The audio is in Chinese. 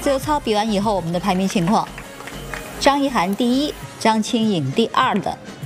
自由操比完以后，我们的排名情况：张一涵第一，张清颖第二的